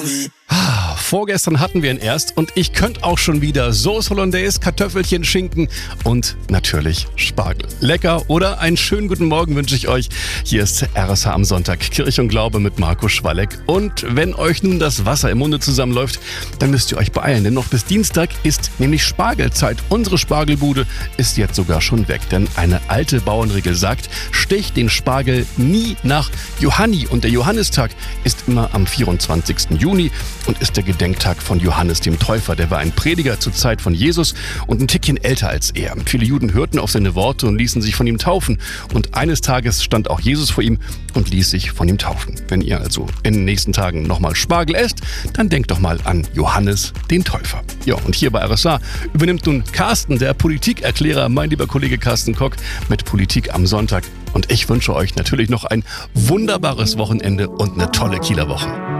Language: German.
Vorgestern hatten wir ihn erst und ich könnte auch schon wieder Sauce Hollandaise, Kartoffelchen, Schinken und natürlich Spargel. Lecker, oder? Einen schönen guten Morgen wünsche ich euch. Hier ist RSH am Sonntag, Kirche und Glaube mit Marco Schwalleck. Und wenn euch nun das Wasser im Munde zusammenläuft, dann müsst ihr euch beeilen, denn noch bis Dienstag ist nämlich Spargelzeit. Unsere Spargelbude ist jetzt sogar schon weg, denn eine alte Bauernregel sagt, stecht den Spargel nie nach Johanni. Und der Johannistag ist immer am 24. Juni und ist der Gedenktag von Johannes dem Täufer. Der war ein Prediger zur Zeit von Jesus und ein Tickchen älter als er. Viele Juden hörten auf seine Worte und ließen sich von ihm taufen. Und eines Tages stand auch Jesus vor ihm und ließ sich von ihm taufen. Wenn ihr also in den nächsten Tagen nochmal Spargel esst, dann denkt doch mal an Johannes den Täufer. Ja, und hier bei RSH übernimmt nun Carsten, der Politikerklärer, mein lieber Kollege Carsten Kock, mit Politik am Sonntag. Und ich wünsche euch natürlich noch ein wunderbares Wochenende und eine tolle Kieler Woche.